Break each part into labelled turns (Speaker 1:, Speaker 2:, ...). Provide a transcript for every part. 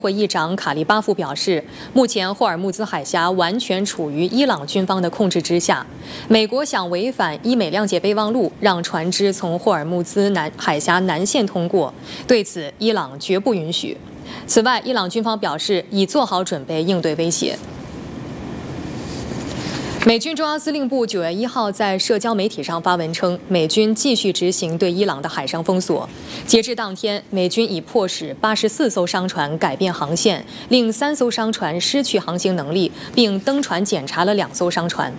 Speaker 1: 会议长卡利巴夫表示，目前霍尔木兹海峡完全处于伊朗军方的控制之下。美国想违反伊美谅解备忘录，让船只从霍尔木兹海峡南线通过，对此伊朗绝不允许。此外，伊朗军方表示已做好准备应对威胁。美军中央司令部9月1号在社交媒体上发文称，美军继续执行对伊朗的海上封锁。截至当天，美军已迫使84艘商船改变航线，令3艘商船失去航行能力，并登船检查了2艘商船。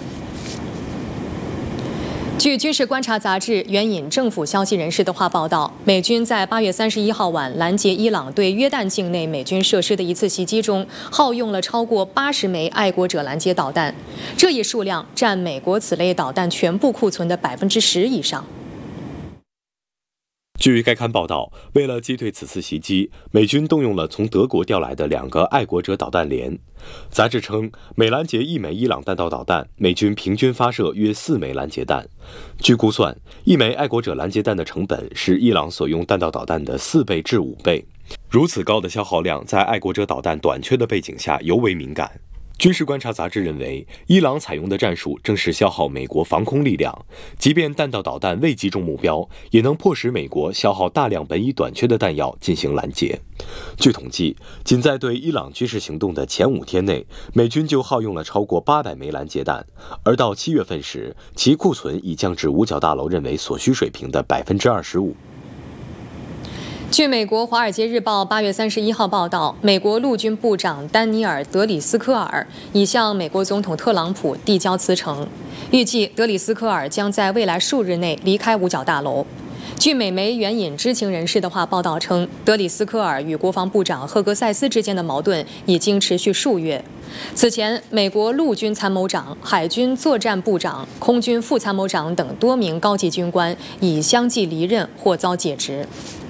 Speaker 1: 据军事观察杂志援引政府消息人士的话报道，美军在8月31号晚拦截伊朗对约旦境内美军设施的一次袭击中，耗用了超过80枚爱国者拦截导弹，这一数量占美国此类导弹全部库存的10%以上。
Speaker 2: 据该刊报道，为了击退此次袭击，美军动用了从德国调来的2个爱国者导弹连。杂志称，每拦截1枚伊朗弹道导弹，美军平均发射约4枚拦截弹。据估算，1枚爱国者拦截弹的成本是伊朗所用弹道导弹的4倍至5倍。如此高的消耗量，在爱国者导弹短缺的背景下尤为敏感。军事观察杂志认为，伊朗采用的战术正是消耗美国防空力量，即便弹道导弹未击中目标，也能迫使美国消耗大量本已短缺的弹药进行拦截。据统计，仅在对伊朗军事行动的前5天内，美军就耗用了超过800枚拦截弹，而到7月份时，其库存已降至五角大楼认为所需水平的25%。
Speaker 1: 据美国《华尔街日报》8月31号报道，美国陆军部长丹尼尔·德里斯科尔已向美国总统特朗普递交辞呈，预计德里斯科尔将在未来数日内离开五角大楼。据美媒援引知情人士的话报道称，德里斯科尔与国防部长赫格塞斯之间的矛盾已经持续数月。此前，美国陆军参谋长、海军作战部长、空军副参谋长等多名高级军官已相继离任或遭解职。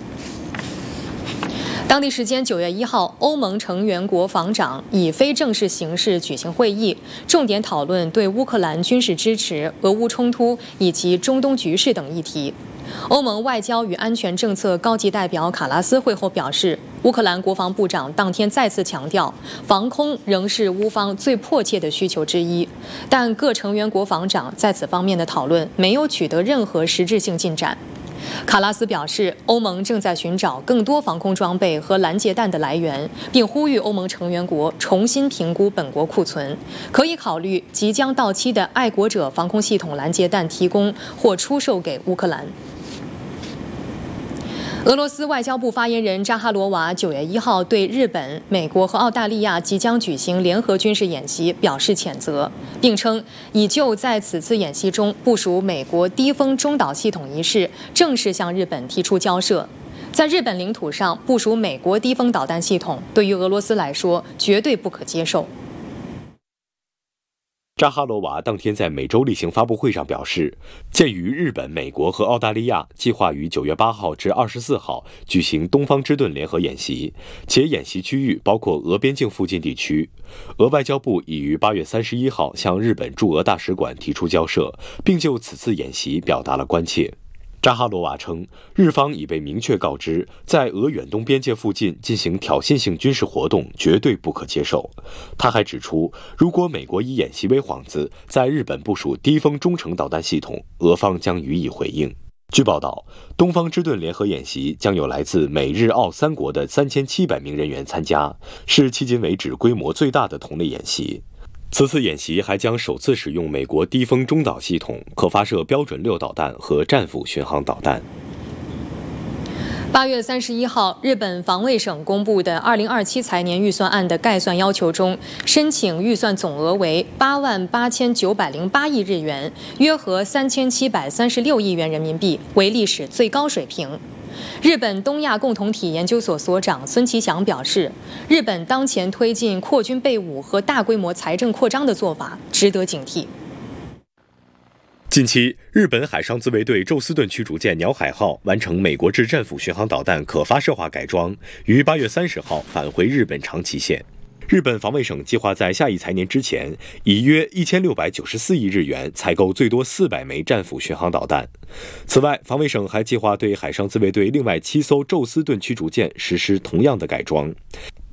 Speaker 1: 当地时间9月1号，欧盟成员国防长以非正式形式举行会议，重点讨论对乌克兰军事支持、俄乌冲突以及中东局势等议题。欧盟外交与安全政策高级代表卡拉斯会后表示，乌克兰国防部长当天再次强调，防空仍是乌方最迫切的需求之一，但各成员国防长在此方面的讨论没有取得任何实质性进展。卡拉斯表示，欧盟正在寻找更多防空装备和拦截弹的来源，并呼吁欧盟成员国重新评估本国库存，可以考虑即将到期的爱国者防空系统拦截弹提供或出售给乌克兰。俄罗斯外交部发言人扎哈罗娃9月1号对日本、美国和澳大利亚即将举行联合军事演习表示谴责，并称已就在此次演习中部署美国低风中导系统一事正式向日本提出交涉。在日本领土上部署美国低风导弹系统，对于俄罗斯来说绝对不可接受。
Speaker 2: 扎哈罗娃当天在美洲例行发布会上表示，鉴于日本、美国和澳大利亚计划于9月8号至24号举行东方之盾联合演习，且演习区域包括俄边境附近地区，俄外交部已于8月31号向日本驻俄大使馆提出交涉，并就此次演习表达了关切。扎哈罗娃称，日方已被明确告知，在俄远东边界附近进行挑衅性军事活动绝对不可接受。他还指出，如果美国以演习为幌子，在日本部署低风中程导弹系统，俄方将予以回应。据报道，东方之盾联合演习将有来自美日澳3国的3700名人员参加，是迄今为止规模最大的同类演习。此次演习还将首次使用美国低风中导系统，可发射标准6导弹和战斧巡航导弹。
Speaker 1: 8月31号，日本防卫省公布的2027财年预算案的概算要求中，申请预算总额为88908亿日元，约合3736亿元人民币，为历史最高水平。日本东亚共同体研究所所长孙其祥表示，日本当前推进扩军备武和大规模财政扩张的做法值得警惕。
Speaker 2: 近期，日本海上自卫队宙斯盾驱逐舰鸟海号完成美国制战斧巡航导弹可发射化改装，于8月30号返回日本长崎县。日本防卫省计划在下一财年之前，以约1694亿日元采购最多400枚战斧巡航导弹。此外，防卫省还计划对海上自卫队另外7艘宙斯盾驱逐舰实施同样的改装。